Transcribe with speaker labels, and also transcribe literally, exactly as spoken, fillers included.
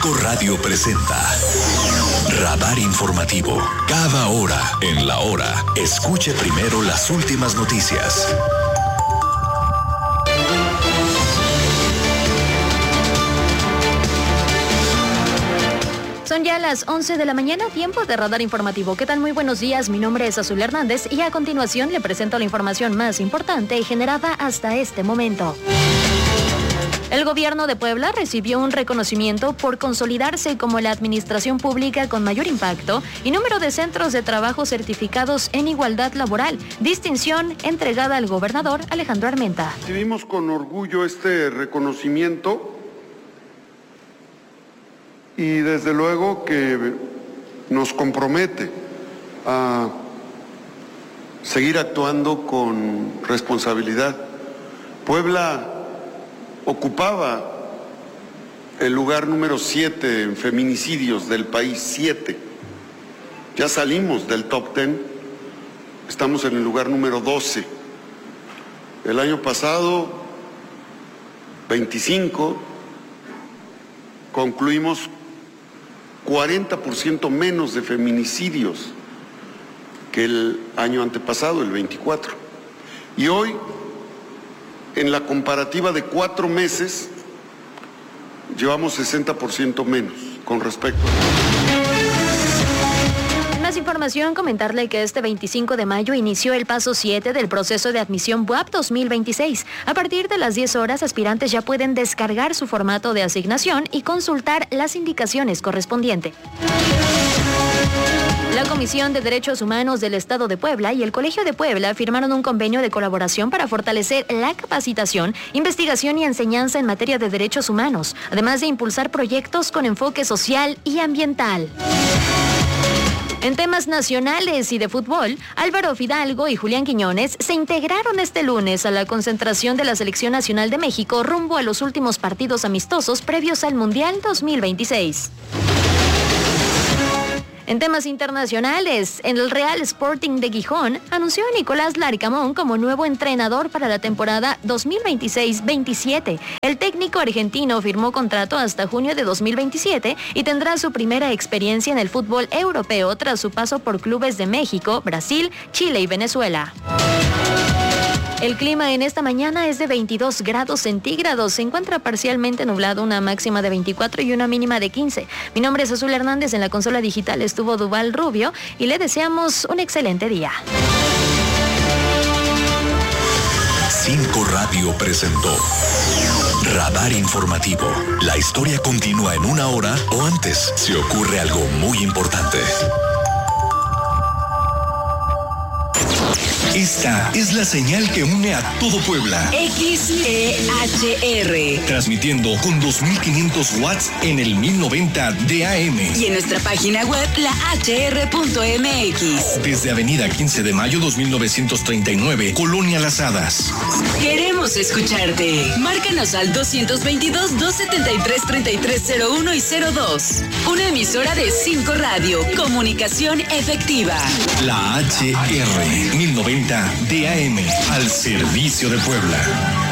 Speaker 1: Cinco Radio presenta Radar Informativo. Cada hora en la hora, escuche primero las últimas noticias.
Speaker 2: Son ya las once de la mañana, tiempo de Radar Informativo. ¿Qué tal? Muy buenos días, mi nombre es Azul Hernández y a continuación le presento la información más importante generada hasta este momento. El gobierno de Puebla recibió un reconocimiento por consolidarse como la administración pública con mayor impacto y número de centros de trabajo certificados en igualdad laboral, distinción entregada al gobernador Alejandro Armenta.
Speaker 3: Recibimos con orgullo este reconocimiento y desde luego que nos compromete a seguir actuando con responsabilidad. Puebla ocupaba el lugar número siete en feminicidios del país, siete. Ya salimos del top ten, estamos en el lugar número doce. El año pasado, veinticinco, concluimos cuarenta por ciento menos de feminicidios que el año antepasado, el veinticuatro. Y hoy, en la comparativa de cuatro meses, llevamos sesenta por ciento menos con respecto a...
Speaker 2: Más información, comentarle que este veinticinco de mayo inició el paso siete del proceso de admisión B U A P dos mil veintiséis. A partir de las diez horas, aspirantes ya pueden descargar su formato de asignación y consultar las indicaciones correspondientes. La Comisión de Derechos Humanos del Estado de Puebla y el Colegio de Puebla firmaron un convenio de colaboración para fortalecer la capacitación, investigación y enseñanza en materia de derechos humanos, además de impulsar proyectos con enfoque social y ambiental. En temas nacionales y de fútbol, Álvaro Fidalgo y Julián Quiñones se integraron este lunes a la concentración de la Selección Nacional de México rumbo a los últimos partidos amistosos previos al Mundial dos mil veintiséis. En temas internacionales, en el Real Sporting de Gijón anunció a Nicolás Larcamón como nuevo entrenador para la temporada dos mil veintiséis veintisiete. El técnico argentino firmó contrato hasta junio de dos mil veintisiete y tendrá su primera experiencia en el fútbol europeo tras su paso por clubes de México, Brasil, Chile y Venezuela. El clima en esta mañana es de veintidós grados centígrados. Se encuentra parcialmente nublado, una máxima de veinticuatro y una mínima de quince. Mi nombre es Azul Hernández, en la consola digital estuvo Duval Rubio y le deseamos un excelente día.
Speaker 1: Cinco Radio presentó Radar Informativo. La historia continúa en una hora o antes si ocurre algo muy importante. Esta es la señal que une a todo Puebla.
Speaker 4: X E H R.
Speaker 1: Transmitiendo con dos mil quinientos watts en el mil noventa de A M.
Speaker 4: Y en nuestra página web, la H R punto M X.
Speaker 1: Desde Avenida quince de mayo dos mil novecientos treinta y nueve, Colonia Las Hadas.
Speaker 4: Queremos escucharte. Márcanos al doscientos veintidós, doscientos setenta y tres, treinta y tres cero uno y cero dos. Una emisora de Cinco Radio. Comunicación efectiva.
Speaker 1: La H R mil noventa de A M al servicio de Puebla.